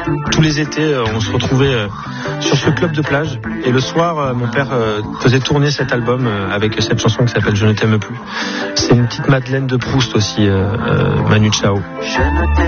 tous les étés, on se retrouvait sur ce club de plage. Et le soir, mon père faisait tourner cet album avec cette chanson qui s'appelle Je ne t'aime plus. C'est une petite Madeleine de Proust aussi, Manu Chao. Je ne t'aime